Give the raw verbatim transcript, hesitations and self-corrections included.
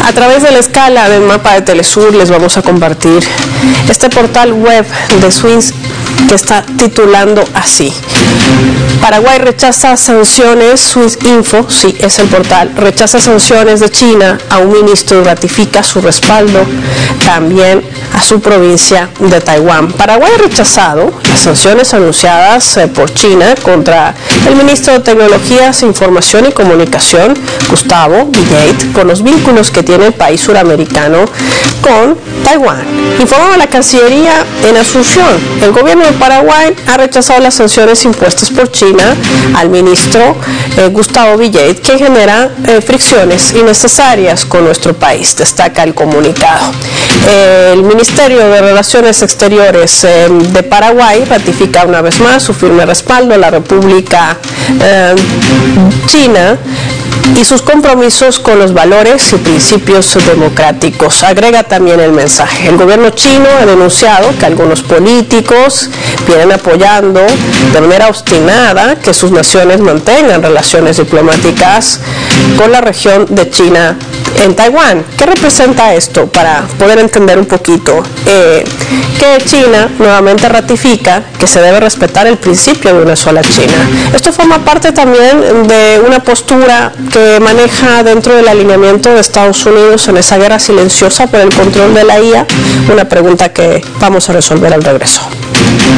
A través de la escala del mapa de Telesur les vamos a compartir este portal web de Swiss que está titulando así: Paraguay rechaza sanciones, Swiss Info, sí, es el portal, rechaza sanciones de China a un ministro y ratifica su respaldo también a su provincia de Taiwán. Paraguay ha rechazado las sanciones anunciadas eh, por China contra el ministro de Tecnologías, Información y Comunicación, Gustavo Villate, por los vínculos que tiene el país suramericano con Taiwán. Informa la Cancillería en Asunción: el gobierno de Paraguay ha rechazado las sanciones impuestas por China al ministro eh, Gustavo Villate, que genera eh, fricciones innecesarias con nuestro país, destaca el comunicado. Eh, el Ministerio de Relaciones Exteriores eh, de Paraguay ratifica una vez más su firme respaldo a la República eh, China y sus compromisos con los valores y principios democráticos. Agrega también el mensaje: el gobierno chino ha denunciado que algunos políticos vienen apoyando de manera obstinada que sus naciones mantengan relaciones diplomáticas con la región de China en Taiwán. ¿Qué representa esto? Para poder entender un poquito, eh, que China nuevamente ratifica que se debe respetar el principio de una sola China. Esto forma parte también de una postura que maneja dentro del alineamiento de Estados Unidos en esa guerra silenciosa por el control de la I A, una pregunta que vamos a resolver al regreso.